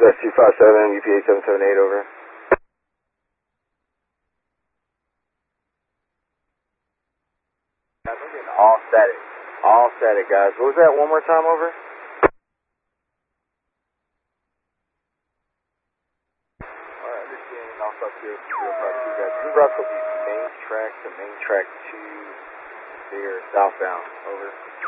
That's 257, UPA 778, over. Guys, I'm getting all static. All static, guys. What was that? One more time, over? Alright, just getting off up here. 052, guys. You rock will be main track to main track 2 there, southbound, over.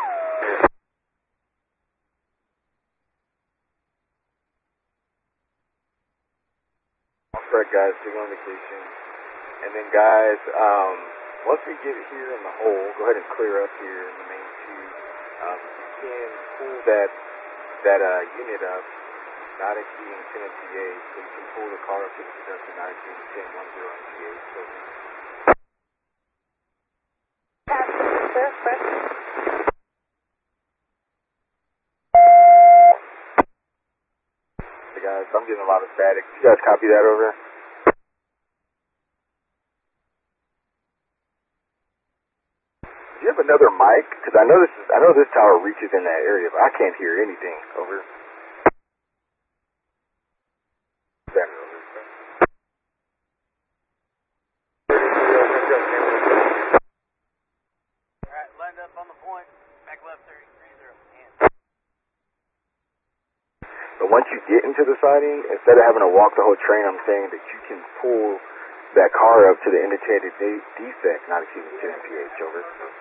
Correct, guys, signal indication. And then, guys, once we get here in the hole, go ahead and clear up here in the main tube. You can pull that unit up, not exceeding 10 MPa, so you can pull the car up to the production not exceeding 10, 10 MPa. So, hey guys, I'm getting a lot of static. You guys copy that, over? Do you have another mic? Because I know this tower reaches in that area, but I can't hear anything, over. Alright, lined up on the point, back left 30. But once you get into the siding, instead of having to walk the whole train, I'm saying that you can pull that car up to the indicated defect, not exceeding 10 mph, over.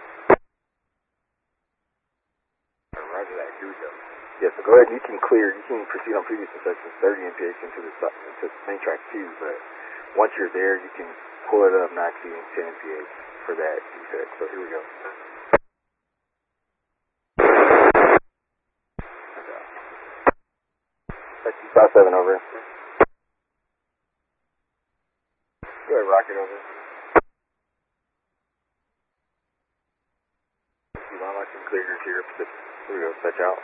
Roger that, here we go. Yeah, so go ahead, you can proceed on previous inspections 30 mph into main track 2, but once you're there, you can pull it up not exceeding 10 mph for that defect. So here we go. That's 257, over. Go ahead, rocket, over. You want like some clear here, here we go, touch out.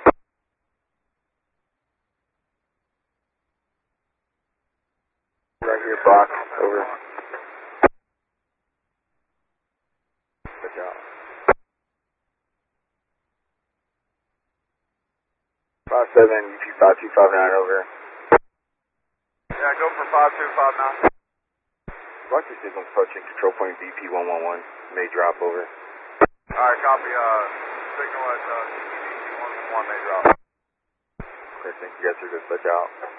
Right here, box, over. Touch out. 57, UP 5259, over. Yeah, go for 5259. Roger signals approaching control point BP 111. May drop, over. Alright, copy, signal at CPD 111 may drop. Okay, thank you guys for good touch out.